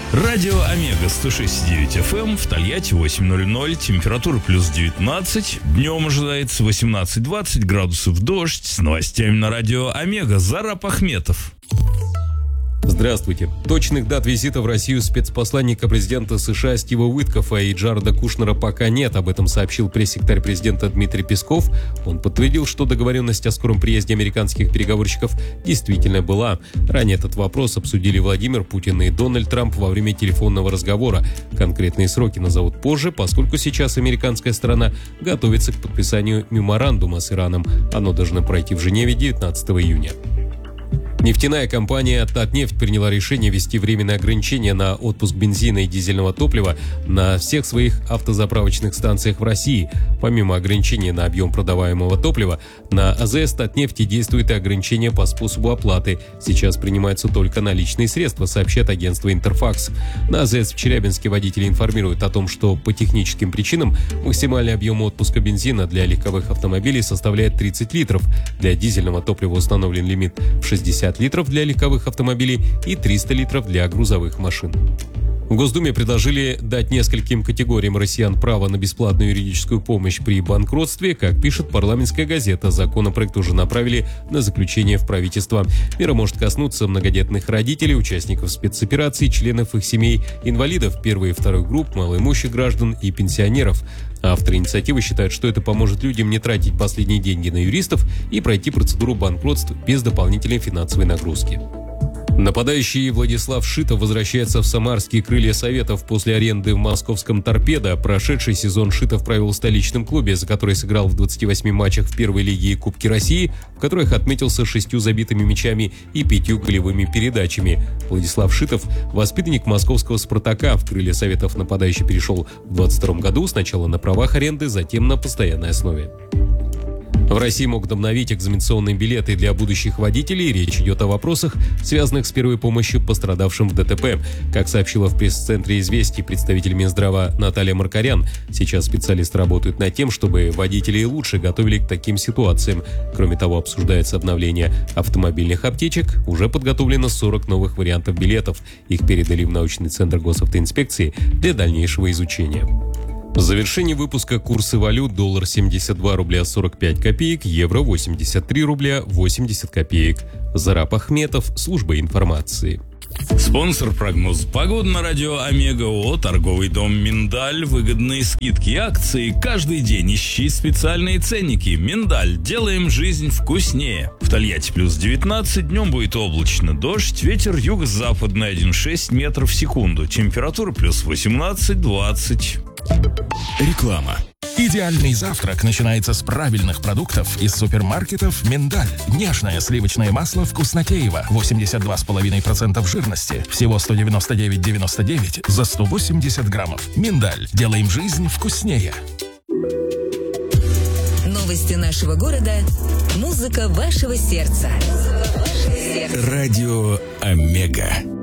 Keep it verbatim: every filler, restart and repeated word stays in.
Радио Омега сто шесть и девять эф эм в Тольятти восемь ноль ноль, температура плюс девятнадцать, днем ожидается восемнадцать-двадцать градусов, дождь. С новостями на Радио Омега Зарап Ахметов. Здравствуйте. Точных дат визита в Россию спецпосланника президента США Стива Уиткофа и Джареда Кушнера пока нет. Об этом сообщил пресс-секретарь президента Дмитрий Песков. Он подтвердил, что договоренность о скором приезде американских переговорщиков действительно была. Ранее этот вопрос обсудили Владимир Путин и Дональд Трамп во время телефонного разговора. Конкретные сроки назовут позже, поскольку сейчас американская сторона готовится к подписанию меморандума с Ираном. Оно должно пройти в Женеве девятнадцатого июня. Нефтяная компания «Татнефть» приняла решение ввести временные ограничения на отпуск бензина и дизельного топлива на всех своих автозаправочных станциях в России. Помимо ограничения на объем продаваемого топлива, на АЗС «Татнефти» действует и ограничение по способу оплаты. Сейчас принимаются только наличные средства, сообщает агентство «Интерфакс». На АЗС в Челябинске водители информируют о том, что по техническим причинам максимальный объем отпуска бензина для легковых автомобилей составляет тридцать литров. Для дизельного топлива установлен лимит в шестьдесят литров для легковых автомобилей и триста литров для грузовых машин. В Госдуме предложили дать нескольким категориям россиян право на бесплатную юридическую помощь при банкротстве. Как пишет парламентская газета, законопроект уже направили на заключение в правительство. Мера может коснуться многодетных родителей, участников спецопераций, членов их семей, инвалидов первой и второй групп, малоимущих граждан и пенсионеров. Авторы инициативы считают, что это поможет людям не тратить последние деньги на юристов и пройти процедуру банкротства без дополнительной финансовой нагрузки. Нападающий Владислав Шитов возвращается в самарские крылья Советов после аренды в московском «Торпедо». Прошедший сезон Шитов провел в столичном клубе, за который сыграл в двадцати восьми матчах в первой лиге и Кубке России, в которых отметился шестью забитыми мячами и пятью голевыми передачами. Владислав Шитов – воспитанник московского «Спартака». В крылья Советов нападающий перешел в двадцать втором году, сначала на правах аренды, затем на постоянной основе. В России могут обновить экзаменационные билеты для будущих водителей. Речь идет о вопросах, связанных с первой помощью пострадавшим в ДТП. Как сообщила в пресс-центре «Известий» представитель Минздрава Наталья Маркарян, сейчас специалисты работают над тем, чтобы водителей лучше готовили к таким ситуациям. Кроме того, обсуждается обновление автомобильных аптечек. Уже подготовлено сорок новых вариантов билетов. Их передали в научный центр госавтоинспекции для дальнейшего изучения. В завершении выпуска курсы валют: доллар семьдесят два рубля сорок пять копеек, евро восемьдесят три рубля восемьдесят копеек. Зарап Ахметов, служба информации. Спонсор прогноза погоды на Радио Омега ООО «Торговый дом Миндаль». Выгодные скидки и акции каждый день. Ищи специальные ценники. Миндаль. Делаем жизнь вкуснее. В Тольятти плюс девятнадцать, днем будет облачно. Дождь, ветер юго-западный один целых шесть десятых метров в секунду. Температура плюс восемнадцать-двадцать. Реклама. Идеальный завтрак начинается с правильных продуктов из супермаркетов «Миндаль». Нежное сливочное масло «Вкуснотеево», восемьдесят два целых пять десятых процента жирности, всего сто девяносто девять девяносто девять за сто восемьдесят граммов. «Миндаль». Делаем жизнь вкуснее. Новости нашего города. Музыка вашего сердца. Радио Омега.